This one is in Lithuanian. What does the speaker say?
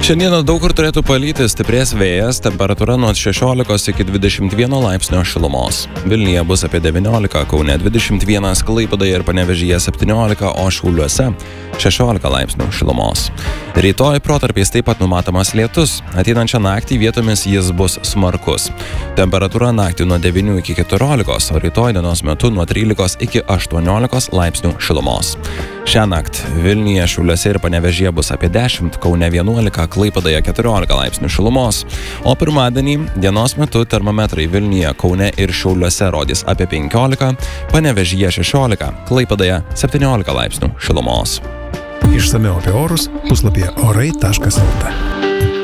Šiandieną daug kur turėtų palyti, stiprės vėjas, temperatūra nuo 16 iki 21 laipsnio šilumos. Vilniuje bus apie 19, Kaune 21, Klaipėdoje ir Panevėžyje 17, o Šiauliuose 16 laipsnių šilumos. Rytoj protarpiais taip pat numatomas lietus. Ateinančią naktį vietomis jis bus smarkus. Temperatūra naktį nuo 9 iki 14, o rytoj dienos metu nuo 13 iki 18 laipsnių šilumos. Šią naktį Vilniuje, Šiauliuose ir Panevėžyje bus apie 10, Kaune 11, Klaipėdoje 14 laipsnių šilumos, o pirmadienį dienos metu termometrai Vilniuje, Kaune ir Šiauliuose rodys apie 15, Panevėžyje 16, Klaipėdoje 17 laipsnių šilumos. Išsamiau apie orus puslapyje orai.lt.